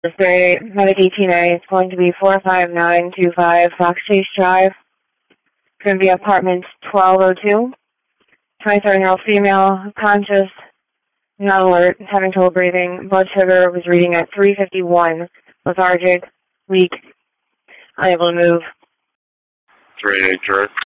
Medic 18A. It's going to be 45925 Fox Chase Drive. It's going to be apartment 1202. 27-year-old female, conscious, not alert, having trouble breathing. Blood sugar was reading at 351. Lethargic, weak, unable to move. 388 Direct.